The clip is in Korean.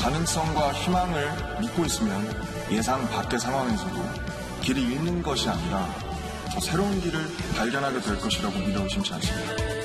가능성과 희망을 믿고 있으면 예상 밖의 상황에서도 길을 잃는 것이 아니라 더 새로운 길을 발견하게 될 것이라고 믿어 의심치 않습니다.